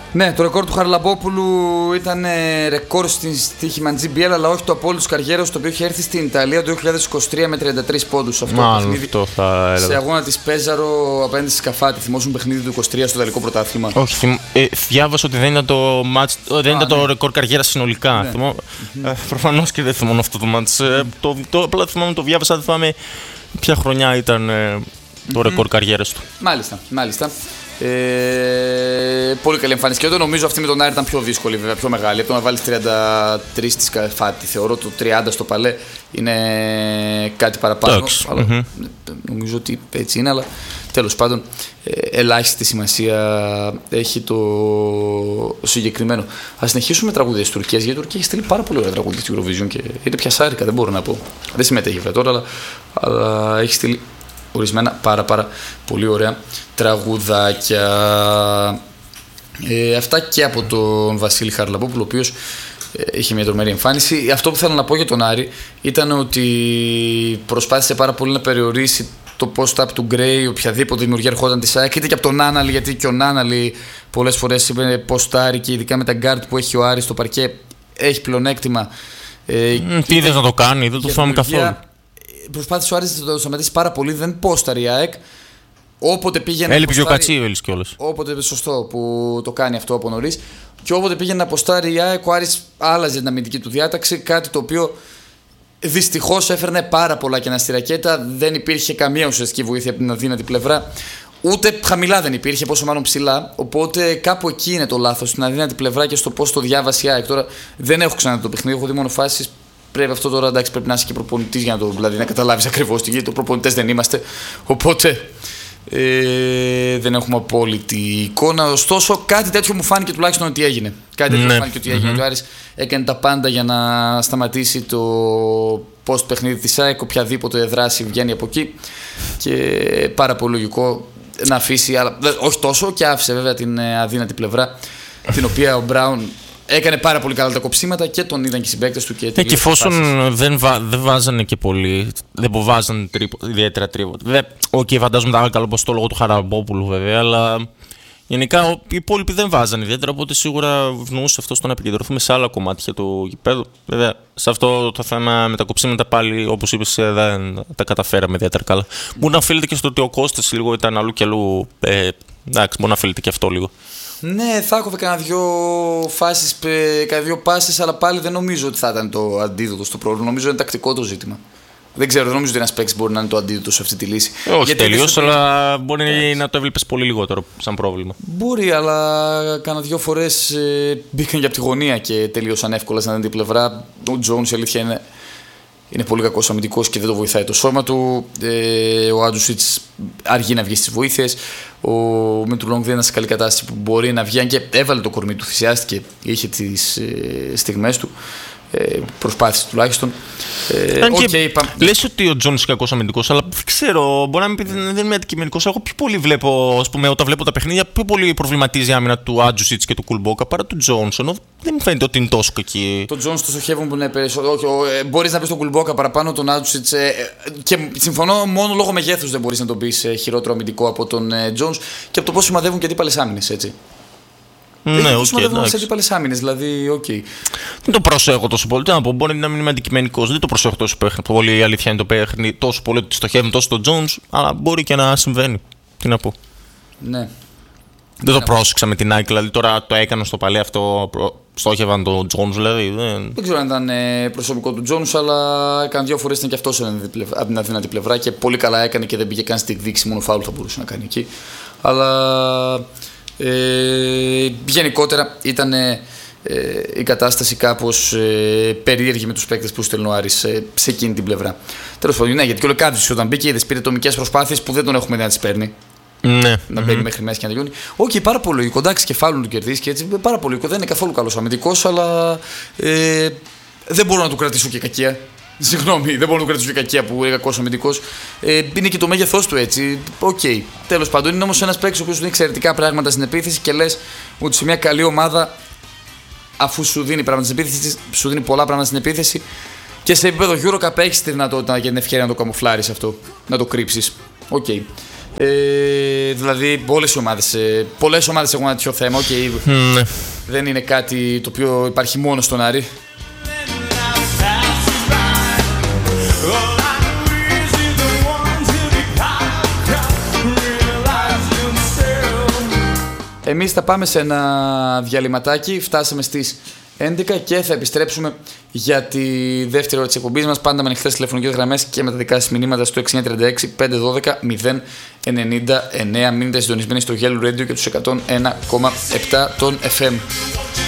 Ναι, το ρεκόρ του Χαραλαμπόπουλου ήταν ρεκόρ στην στοίχημα GBL, αλλά όχι το απόλυτο τη καριέρα, το οποίο είχε έρθει στην Ιταλία το 2023 με 33 πόντους. Μάλλον αυτό θα έλεγα. Σε αγώνα της Πέζαρο απέναντι στη Σκαφάτη. Θυμόσουν παιχνίδι του 23 στο Ιταλικό πρωτάθλημα. Όχι, διάβασα ότι δεν ήταν το μάτς, δεν ήταν το ρεκόρ καριέρα συνολικά. Ναι. Προφανώς και δεν θυμάμαι αυτό το μάτς. Απλά θυμάμαι το διάβασα, δεν θυμάμαι ποια χρονιά ήταν το ρεκόρ καριέρας του. Μάλιστα. Πολύ καλή εμφάνιση. Και όταν νομίζω αυτή με τον Άρη ήταν πιο δύσκολη, βέβαια, πιο μεγάλη. Από το να βάλει 33 στη Σκαφάτη, θεωρώ το 30 στο Παλέ είναι κάτι παραπάνω. Αλλά νομίζω ότι έτσι είναι, αλλά τέλος πάντων ελάχιστη σημασία έχει το συγκεκριμένο. Ας συνεχίσουμε με τραγούδια της Τουρκίας, γιατί η Τουρκία έχει στείλει πάρα πολύ ωραία τραγούδια στη Eurovision και είναι πιασάρικα, δεν μπορώ να πω. Δεν συμμετέχει βέβαια τώρα, αλλά έχει στείλει ορισμένα πάρα πολύ ωραία τραγουδάκια. Αυτά και από τον Βασίλη Χαραλαμπόπουλο, ο οποίος είχε μια τρομερή εμφάνιση. Αυτό που θέλω να πω για τον Άρη ήταν ότι προσπάθησε πάρα πολύ να περιορίσει το post-up του Γκρέι, οποιαδήποτε δημιουργία ερχόταν τη ΑΕΚ, είτε και από τον Νάναλη, γιατί και ο Νάναλη πολλές φορές είπε post-άρι και ειδικά με τα γκάρτ που έχει ο Άρης στο παρκέ έχει πλεονέκτημα. Τι είδες να το κάνει, δεν το θυμάμαι καθόλου. Προσπάθησε ο Άρης να το σταματήσει πάρα πολύ, δεν πόσταρε η ΑΕΚ. Όποτε πήγαινε. Έλειπε και ο Κατσίβελης κιόλας. Όποτε, σωστό που το κάνει αυτό από νωρίς. Και όποτε πήγαινε να αποστάρει η ΑΕΚ, ο Άρης άλλαζε την αμυντική του διάταξη. Κάτι το οποίο δυστυχώς έφερνε πάρα πολλά κενά στη ρακέτα. Δεν υπήρχε καμία ουσιαστική βοήθεια από την αδύνατη πλευρά. Ούτε χαμηλά δεν υπήρχε, πόσο μάλλον ψηλά. Οπότε κάπου εκεί είναι το λάθος, στην αδύνατη πλευρά και στο πώς το διάβασε η ΑΕΚ. Τώρα δεν έχω ξαναδεί το παιχνίδι, έχω δει μόνο φάσεις. Πρέπει αυτό τώρα, εντάξει, πρέπει να είσαι και προπονητής για δηλαδή, να καταλάβεις ακριβώς τι γίνεται. Προπονητές δεν είμαστε. Οπότε δεν έχουμε απόλυτη εικόνα. Ωστόσο, κάτι τέτοιο μου φάνηκε τουλάχιστον ότι έγινε. Κάτι τέτοιο μου φάνηκε ότι έγινε. Ο Άρης έκανε τα πάντα για να σταματήσει το post παιχνίδι της ΑΕΚ. Οποιαδήποτε δράση βγαίνει από εκεί. Και πάρα πολύ λογικό να αφήσει. Αλλά, όχι τόσο, και άφησε βέβαια την αδύνατη πλευρά, την οποία ο Μπράουν έκανε πάρα πολύ καλά τα κοψίματα και τον είδαν και οι συμπαίκτες του. Και εφόσον δεν βάζανε και πολύ, δεν βάζανε ιδιαίτερα τρίποτα. Φαντάζομαι ήταν καλό πως το λόγο του Χαραλαμπόπουλου βέβαια, αλλά γενικά οι υπόλοιποι δεν βάζανε ιδιαίτερα. Οπότε σίγουρα ευνοούσε αυτό στο να επικεντρωθούμε σε άλλα κομμάτια του γηπέδου. Βέβαια, σε αυτό το θέμα με τα κοψίματα πάλι, όπως είπες, δεν τα καταφέραμε ιδιαίτερα καλά. Μπορεί να οφείλεται και στο ότι ο Κώστας λίγο ήταν αλλού και αλλού. Εντάξει, μπορεί να οφείλεται και αυτό λίγο. Ναι, θα έχω κανένα δύο πάσεις, αλλά πάλι δεν νομίζω ότι θα ήταν το αντίδοτο στο πρόβλημα. Νομίζω είναι τακτικό το ζήτημα. Δεν ξέρω, δεν νομίζω ότι ένας παίκτης μπορεί να είναι το αντίδοτο σε αυτή τη λύση. Όχι τελείως, αλλά μπορεί να το έβλεπες πολύ λιγότερο σαν πρόβλημα. Μπορεί, αλλά κάνα δύο φορές μπήκαν και από τη γωνία και τελείωσαν εύκολα στην αντίθετη πλευρά. Ο Τζόουνς, η αλήθεια είναι πολύ κακός αμυντικός και δεν το βοηθάει το σώμα του. Ο Άντζουσιτς αργεί να βγει στις βοήθειες. Ο Μητρουλόγκ δεν είναι σε καλή κατάσταση που μπορεί να βγει, και έβαλε το κορμί του, θυσιάστηκε, είχε τις στιγμές του. Προσπάθησε τουλάχιστον. Λες ότι ο Τζόνς είναι κακός αμυντικός, αλλά δεν ξέρω, μπορεί να μην πει δεν είναι αντικειμενικός. Εγώ πιο πολύ βλέπω, ας πούμε, όταν βλέπω τα παιχνίδια, πιο πολύ προβληματίζει η άμυνα του Άντζουσιτς και του Κουλμπόκα παρά του Τζόνς. Ενώ δεν μου φαίνεται ότι είναι τόσο κακή. Το Τζόνς το στοχεύουν που είναι περισσότερο. Μπορείς να πεις τον Κουλμπόκα παραπάνω, τον Άντζουσιτς. Και συμφωνώ, μόνο λόγω μεγέθους δεν μπορείς να τον πεις χειρότερο αμυντικό από τον Τζόνς και από το πώς σημαδεύουν και αντίπαλες άμυνες, έτσι. Ναι, οκ. Σε αντίπαλες άμυνες, δηλαδή, οκ. Δεν το προσέχω τόσο πολύ. Τι να πω, μπορεί να μην είμαι αντικειμενικός. Δεν το προσέχω τόσο πολύ. Η αλήθεια είναι το παιχνίδι τόσο πολύ ότι στοχεύουν τόσο τον Jones, αλλά μπορεί και να συμβαίνει. Τι να πω. Ναι. Δεν το πρόσεξα με την Nike, δηλαδή τώρα το έκανα στο παλέ αυτό. Στόχευαν τον Jones, δηλαδή. Δεν ξέρω αν ήταν προσωπικό του Jones, αλλά έκανε δύο φορές ήταν και αυτός από την αδύνατη πλευρά και πολύ καλά έκανε και δεν πήγε καν στη εκδίκηση. Μόνο φάουλ θα μπορούσε να κάνει εκεί. Αλλά. Γενικότερα ήταν η κατάσταση κάπως περίεργη με τους παίκτες που στέλνει ο Άρης σε εκείνη την πλευρά. Τέλος πάντων, ναι, γιατί και ο Λεκάδης όταν μπήκε είδες, πήρε ατομικές προσπάθειες που δεν τον έχουμε δει να τις παίρνει. Ναι. Να μπαίνει μέχρι μέση και να τελειώνει. Όχι, πάρα πολύ λογικό. Εντάξει, και φάουλ του κερδίσει και έτσι. Πάρα πολύ λογικό. Δεν είναι καθόλου καλός αμυντικός, αλλά δεν μπορώ να του κρατήσω και κακία. Συγγνώμη, δεν μπορώ να του κρατήσω και κακία που είναι κακός αμυντικός. Είναι και το μέγεθός του έτσι. Οκ. Τέλος πάντων, είναι όμως ένας παίκτης ο οποίος δίνει εξαιρετικά πράγματα στην επίθεση και λες ότι σε μια καλή ομάδα, αφού σου δίνει πράγματα στην επίθεση, σου δίνει πολλά πράγματα στην επίθεση και σε επίπεδο EuroCup έχεις τη δυνατότητα και την ευκαιρία να το καμουφλάρεις αυτό, να το κρύψεις. Οκ. Δηλαδή πολλές ομάδες έχουν ένα τέτοιο θέμα. Okay, δεν είναι κάτι το οποίο υπάρχει μόνο στον Άρη. Εμείς θα πάμε σε ένα διαλυματάκι, φτάσαμε στις 11 και θα επιστρέψουμε για τη δεύτερη ώρα της εκπομπής μας, πάντα με ανοιχτές τηλεφωνικές γραμμές και με τα δικά σας μηνύματα στο 6936 512 099. Μείνετε συντονισμένοι στο Yellow Radio και τους 101,7 των FM.